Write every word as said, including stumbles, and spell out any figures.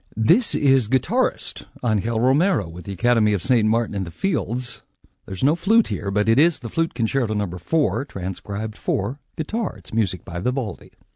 This is Guitarist, Angel Romero with the Academy of Saint Martin in the Fields. There's no flute here, but it is the Flute Concerto number four, transcribed for guitar. It's music by Vivaldi.